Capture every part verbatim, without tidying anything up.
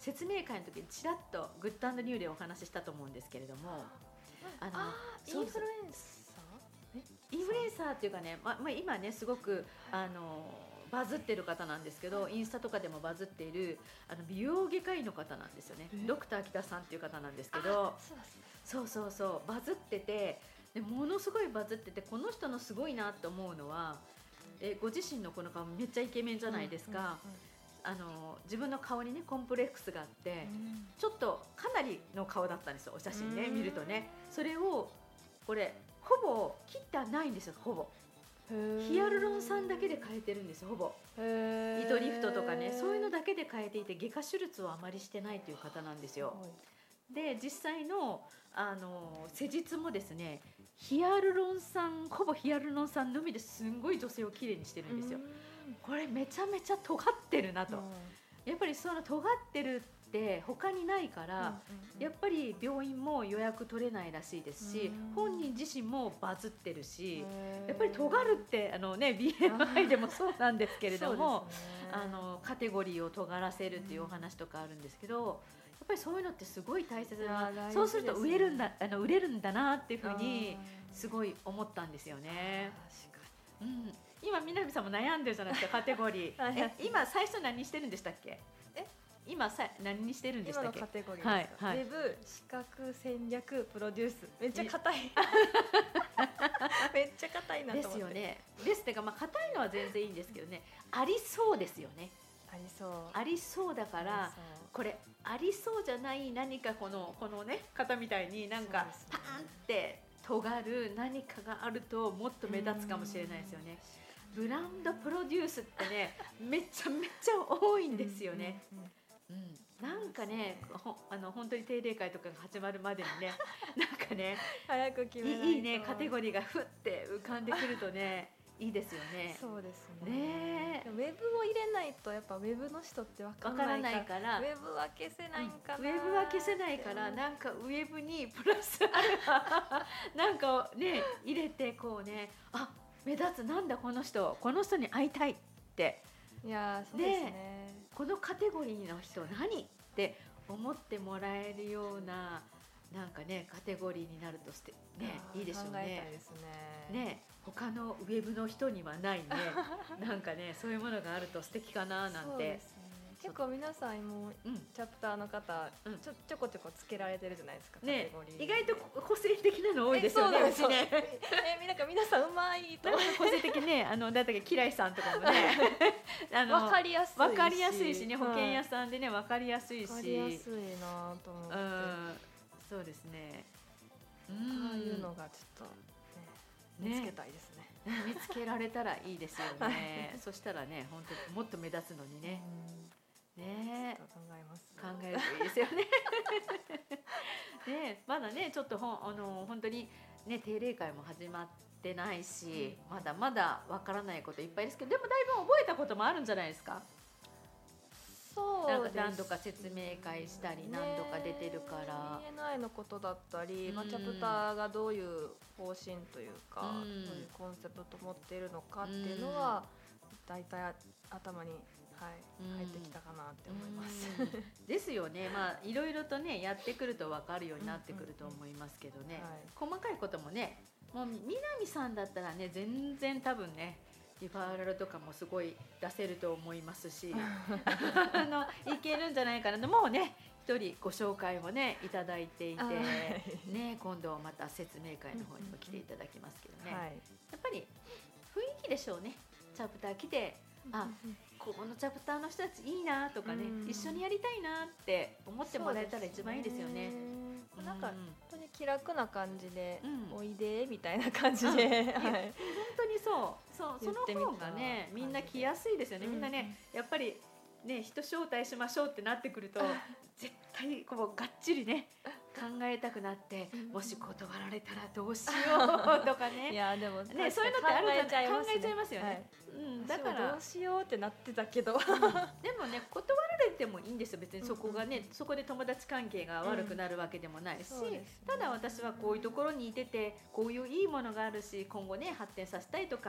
説明会の時にちらっとグッド&ニューでお話ししたと思うんですけれども、あのあインフルエンサーインフルエンサーっていうかね、ままあ、今ねすごくあのバズってる方なんですけど、インスタとかでもバズっているあの美容外科医の方なんですよね。ドクター北さんっていう方なんですけど、そうそうそうバズってて、でものすごいバズってて、この人のすごいなと思うのは、えご自身のこの顔めっちゃイケメンじゃないですか、うんうんうん、あの自分の顔にねコンプレックスがあって、うん、ちょっとかなりの顔だったんですよ、お写真ね見るとね。それをこれほぼ切ってはないんですよ、ほぼヒアルロン酸だけで変えてるんですよ、ほぼ糸リフトとかね、そういうのだけで変えていて、外科手術をあまりしてないという方なんですよ。で実際の、あの施術もですね、ヒアルロン酸ほぼヒアルロン酸のみですんごい女性をきれいにしてるんですよ。これめちゃめちゃ尖ってるなと、やっぱりその尖ってるって他にないから、うんうんうん、やっぱり病院も予約取れないらしいですし、本人自身もバズってるし、やっぱり尖るってあの、ね、ビーエムアイ でもそうなんですけれども、ね、あのカテゴリーを尖らせるっていうお話とかあるんですけど、やっぱりそういうのってすごい大切な、そうすると売れるんだ、あの売れるんだなっていうふうにすごい思ったんですよね。確かに、うん、今南さんも悩んでるじゃないですか、カテゴリーえ今最初何してるんでしたっけ？え今さ何にしてるんでしたっけ？ 今のカテゴリーですか、はいはい、ウェブ、視覚、戦略、プロデュース、めっちゃ硬いめっちゃ硬いなと思って。ですよね。 ですってか、まあ硬いのは全然いいんですけどね、ありそうですよね。 ありそうありそうだから、これありそうじゃない何か、このこのね方みたいになんかパーンって尖る何かがあるともっと目立つかもしれないですよね。ブランドプロデュースってねめちゃめちゃ多いんですよね。うん、なんかねほあの本当に定例会とかが始まるまでにねなんかね早く決めないといいねカテゴリーがふって浮かんでくるとねいいですよね。 そうですね。ねウェブを入れないとやっぱウェブの人って分からないから、ウェブは消せないんかな、 うん、ウェブは消せないから、なんかウェブにプラスアルファなんかね入れてこうね、あ目立つ、なんだこの人、この人に会いたいって、 いやそうですね、 ね、このカテゴリーの人何って思ってもらえるようななんかねカテゴリーになるとしてねいいでしょうね。 考えたいですね。 ね他のウェブの人にはないねなんかねそういうものがあると素敵かななんて。そうですね。 結構皆さんも、うん、チャプターの方、うん、ちょちょこちょこつけられてるじゃないですか、ね、カテゴリー。 意外と個性的なの多いですよね。 えそうねえなんか皆さんうまいと個性的ね、あのだったっけキライさんとかもねあの分かりやすいし、 分かりやすいしね、保険屋さんでね分かりやすいし、 分かりやすいなと思って、うん、 そうですね。 うん、ああいうのがちょっと、ね、見つけたいですね。 ね見つけられたらいいですよね。そしたらね本当にもっと目立つのにね。ね考えます。 考えるといいですよね。ねまだねちょっとほんあの本当にね定例会も始まってないし、まだまだわからないこといっぱいですけど、でもだいぶ覚えたこともあるんじゃないですか。 そうですね、 何度か説明会したり何度か出てるから、 ビーエヌアイ のことだったり、まあ、チャプターがどういう方針というか、うん、どういうコンセプト持っているのかっていうのは、うん、だいたい頭に、はい、入ってきたかなって思います、 うん、ですよね。まあいろいろとねやってくると分かるようになってくると思いますけどね、はい、細かいこともね、もう南さんだったらね全然多分ねリファーラルとかもすごい出せると思いますしあのいけるんじゃないかなと。もうね一人ご紹介もねいただいていて、ね、今度また説明会の方にも来ていただきますけどね、はい、やっぱり雰囲気でしょうね。チャプター来て、あここのチャプターの人たちいいなとかね、一緒にやりたいなって思ってもらえたら一番いいですよね。 なんか本当に気楽な感じで、うん、おいでみたいな感じで、はい、 本当にそうそう、その方がねみんな来やすいですよね。みんなねやっぱりね人招待しましょうってなってくると絶対こうがっちりね考えたくなって、もし断られたらどうしようとかねいやでもねそういうのってあるじゃない、考えちゃいますよね、はい、 うん、だからどうしようってなってたけど、うん、 でもね断られてもいいんですよ。別にそこがね、うんうん、そこで友達関係が悪くなるわけでもないし、うんね、ただ私はこういうところにいててこういういいものがあるし今後ね発展させたいとか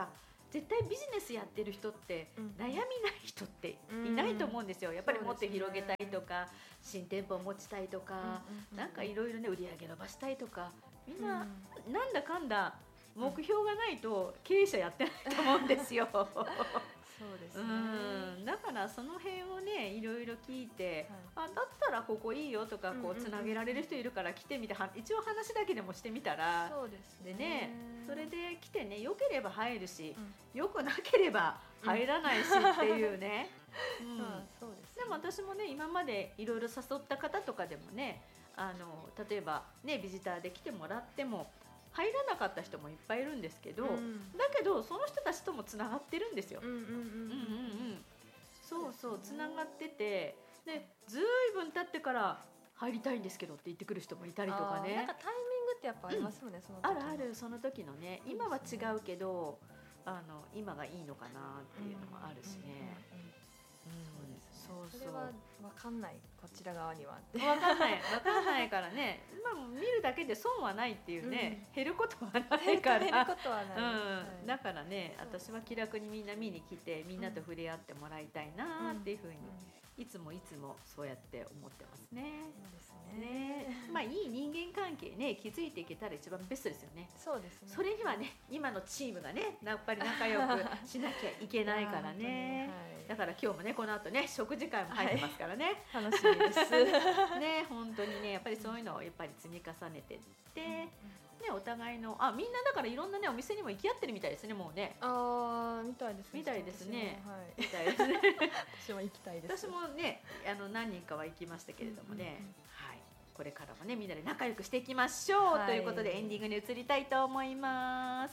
絶対ビジネスやってる人ってうん悩みない人っていないと思うんですよ。やっぱりもっと広げたいとか、新店舗を持ちたいとか、なんかいろいろね売り上げ伸ばしたいとか、みんななんだかんだ目標がないと経営者やってないと思うんですよ。 そうですうね。 ん、だからその辺をねいろいろ聞いて、 はあだったらここいいよとかこうんうんうんうつなげられる人いるから来てみて、は一応話だけでもしてみたら、 そうですね。 でねそれで来てね良ければ入るし、 うん良くなければ入らないしっていうね、うんうんそうですね。 でも私もね今までいろいろ誘った方とかでもね、あの例えばねビジターで来てもらっても入らなかった人もいっぱいいるんですけど、 うんだけどその人たちともつながってるんですよ。 うんうんうんうんうんうん、そうそうつながってて、でずいぶん経ってから入りたいんですけどって言ってくる人もいたりとかあーなんねか。タイミングってやっぱありますよね、その時あのるあるその時のね、今は違うけどあの今がいいのかなっていうのもあるしね。 うんうんうんうんそうそうそれは分かんないこちら側にはってわかんないわかんないからね、まあ見るだけで損はないっていうね、減ることはないから。 減ることはない、 うん、だはいからねそうです私は気楽にみんな見に来てみんなと触れ合ってもらいたいなっていうふうに、いつもいつもそうやって思ってますね。 そうですねね、まあいい人間関係ね築いていけたら一番ベストですよね。 そうですねそれにはね今のチームがねやっぱり仲良くしなきゃいけないからね。だから今日もねこの後ね食事会も入ってますからね。 はい、楽しみですね本当にねやっぱりそういうのをやっぱり積み重ねてって、ねお互いのあみんなだからいろんなねお店にも行き合ってるみたいですねもうね。 ああみたいですねみたいですね私もはいみたいですね。 私も行きたいです私もねあの何人かは行きましたけれどもね、 うんうんうんはいこれからもねみんなで仲良くしていきましょう、 はいということでエンディングに移りたいと思います。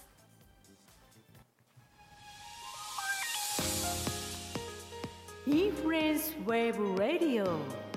インフルエンスウェーブラディオ